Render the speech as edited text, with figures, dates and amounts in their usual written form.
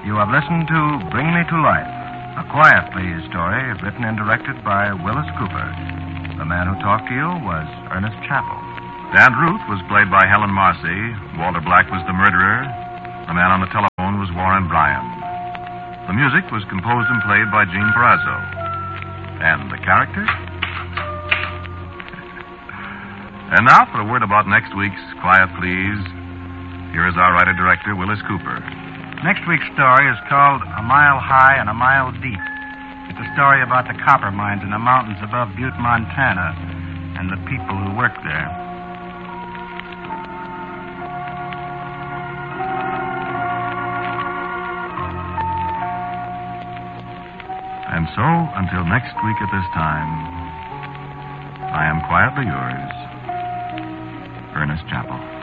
You have listened to Bring Me to Life, a Quiet Please story written and directed by Willis Cooper. The man who talked to you was Ernest Chappell. Aunt Ruth was played by Helen Marcy. Walter Black was the murderer. The man on the telephone was Warren Bryan. The music was composed and played by Gene Perazzo. And the characters? And now for a word about next week's Quiet Please. Here is our writer-director, Willis Cooper. Next week's story is called A Mile High and a Mile Deep. It's a story about the copper mines in the mountains above Butte, Montana, and the people who work there. And so, until next week at this time, I am quietly yours, Ernest Chappell.